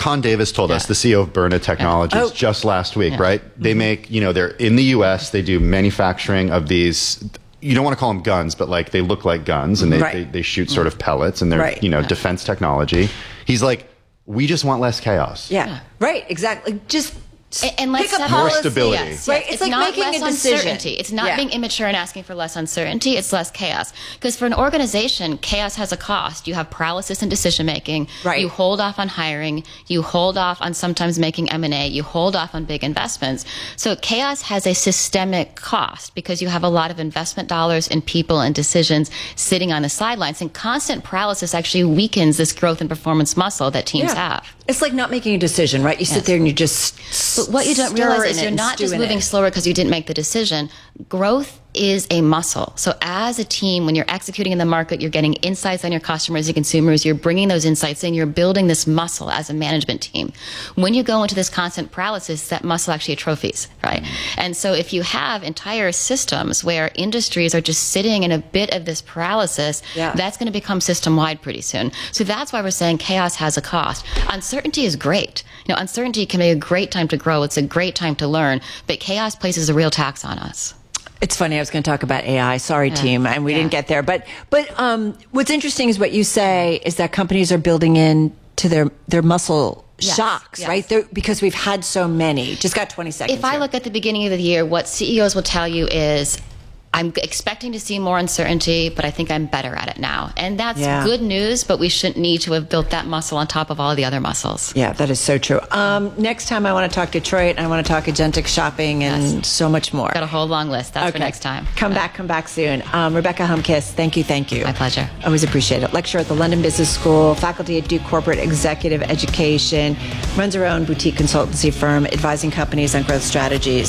Con Davis told us, the CEO of Byrna Technologies, just last week, right? They make, they're in the U.S., they do manufacturing of these, you don't want to call them guns, but like they look like guns, and they shoot sort of pellets, and they're, defense technology. He's like, we just want less chaos. Yeah, right, exactly. Just and let's pick a more policy. stability. Yes. Right? It's like not making less a decision. Uncertainty. It's not being immature and asking for less uncertainty. It's less chaos. Because for an organization, chaos has a cost. You have paralysis in decision making. Right. You hold off on hiring. You hold off on sometimes making M&A. You hold off on big investments. So chaos has a systemic cost because you have a lot of investment dollars and people and decisions sitting on the sidelines. And constant paralysis actually weakens this growth and performance muscle that teams have. It's like not making a decision, right? You sit there and you just But what you don't realize is you're not just moving slower because you didn't make the decision. Growth is a muscle. So as a team, when you're executing in the market, you're getting insights on your customers and consumers, you're bringing those insights in, you're building this muscle as a management team. When you go into this constant paralysis, that muscle actually atrophies, right? And so if you have entire systems where industries are just sitting in a bit of this paralysis, that's going to become system-wide pretty soon. So that's why we're saying chaos has a cost. Uncertainty is great. Uncertainty can be a great time to grow. It's a great time to learn, but chaos places a real tax on us. It's funny. I was going to talk about AI. Sorry, team, and we didn't get there. But what's interesting is what you say is that companies are building in to their muscle shocks, right? Because we've had so many. Just got 20 seconds. If I look at the beginning of the year, what CEOs will tell you is, I'm expecting to see more uncertainty, but I think I'm better at it now. And that's good news, but we shouldn't need to have built that muscle on top of all the other muscles. Yeah, that is so true. Next time I want to talk Detroit, I want to talk agentic shopping and so much more. Got a whole long list. That's for next time. Come back soon. Rebecca Humkis, thank you. My pleasure. Always appreciate it. Lecturer at the London Business School, faculty at Duke Corporate Executive Education, runs her own boutique consultancy firm, advising companies on growth strategies.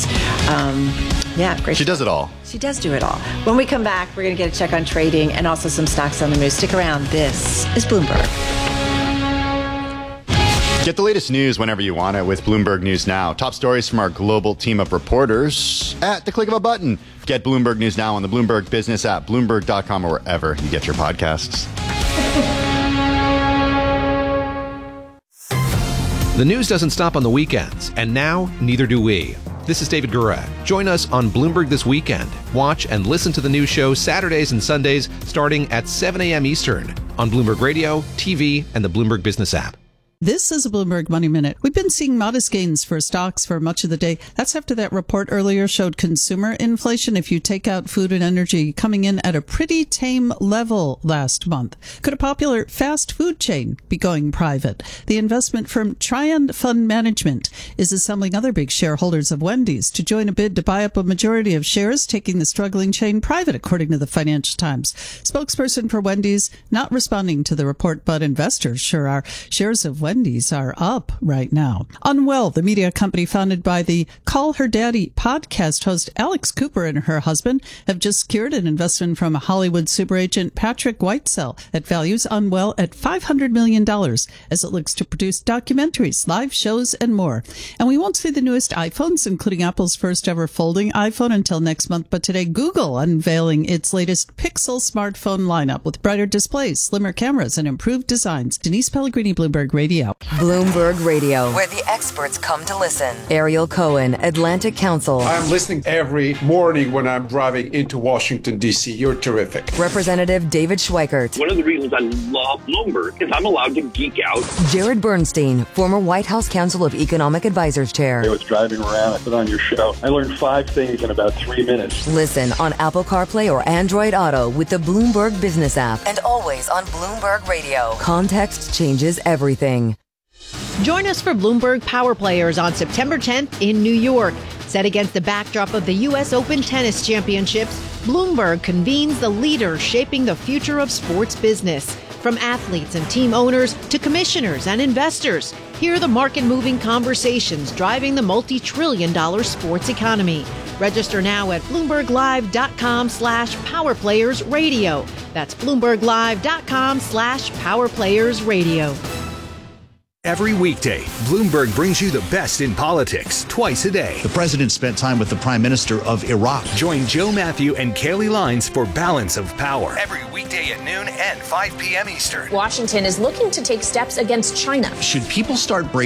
Great. She does it all. She does do it all. When we come back, we're going to get a check on trading and also some stocks on the move. Stick around. This is Bloomberg. Get the latest news whenever you want it with Bloomberg News Now. Top stories from our global team of reporters at the click of a button. Get Bloomberg News Now on the Bloomberg Business app, Bloomberg.com, or wherever you get your podcasts. The news doesn't stop on the weekends, and now neither do we. This is David Gura. Join us on Bloomberg This Weekend. Watch and listen to the news show Saturdays and Sundays starting at 7 a.m. Eastern on Bloomberg Radio, TV, and the Bloomberg Business app. This is a Bloomberg Money Minute. We've been seeing modest gains for stocks for much of the day. That's after that report earlier showed consumer inflation, if you take out food and energy, coming in at a pretty tame level last month. Could a popular fast food chain be going private? The investment firm Trian Fund Management is assembling other big shareholders of Wendy's to join a bid to buy up a majority of shares, taking the struggling chain private, according to the Financial Times. Spokesperson for Wendy's not responding to the report, but investors sure are. Shares of Wendy's are up right now. Unwell, the media company founded by the Call Her Daddy podcast host Alex Cooper and her husband, have just secured an investment from Hollywood super agent Patrick Whitesell that values Unwell at $500 million as it looks to produce documentaries, live shows, and more. And we won't see the newest iPhones, including Apple's first ever folding iPhone, until next month. But today, Google unveiling its latest Pixel smartphone lineup with brighter displays, slimmer cameras, and improved designs. Denise Pellegrini, Bloomberg Radio. Bloomberg Radio, where the experts come to listen. Ariel Cohen, Atlantic Council. I'm listening every morning when I'm driving into Washington, D.C. You're terrific. Representative David Schweikert. One of the reasons I love Bloomberg is I'm allowed to geek out. Jared Bernstein, former White House Council of Economic Advisors Chair. I was driving around, I put on your show. I learned 5 things in about 3 minutes. Listen on Apple CarPlay or Android Auto with the Bloomberg Business app, and always on Bloomberg Radio. Context changes everything. Join us for Bloomberg Power Players on September 10th in New York. Set against the backdrop of the U.S. Open Tennis Championships, Bloomberg convenes the leaders shaping the future of sports business. From athletes and team owners to commissioners and investors, hear the market-moving conversations driving the multi-trillion-dollar sports economy. Register now at BloombergLive.com/PowerPlayersRadio. That's BloombergLive.com/PowerPlayersRadio. Every weekday, Bloomberg brings you the best in politics twice a day. The president spent time with the prime minister of Iraq. Join Joe Matthew and Kaylee Lines for Balance of Power. Every weekday at noon and 5 p.m. Eastern. Washington is looking to take steps against China. Should people start breaking